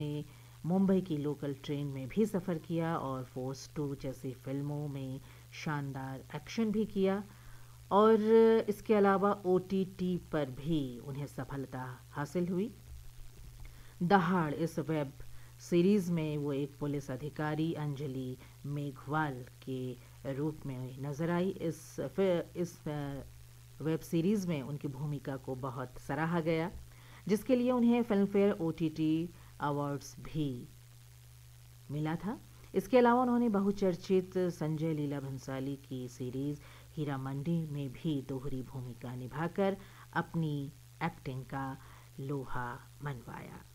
मुंबई की local train में भी सफ़र किया और फोर्स 2 जैसी फिल्मों में शानदार एक्शन भी किया। और इसके अलावा ओटीटी पर भी उन्हें सफलता हासिल हुई। दहाड़ इस वेब सीरीज़ में वो एक पुलिस अधिकारी अंजलि मेघवाल के रूप में नज़र आई। इस वेब सीरीज़ में उनकी भूमिका को बहुत सराहा गया, जिसके लिए उन्हें फिल्म फेयर ओटीटी अवार्ड्स भी मिला था। इसके अलावा उन्होंने बहुचर्चित संजय लीला भंसाली की सीरीज़ हीरा मंडी में भी दोहरी भूमिका निभाकर अपनी एक्टिंग का लोहा मनवाया।